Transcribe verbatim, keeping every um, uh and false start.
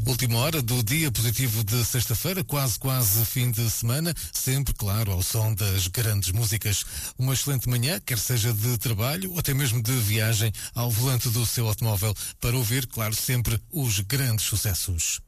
Última hora do dia positivo de sexta-feira, quase quase fim de semana, sempre, claro, ao som das grandes músicas. Uma excelente manhã, quer seja de trabalho ou até mesmo de viagem ao volante do seu automóvel, para ouvir, claro, sempre os grandes sucessos.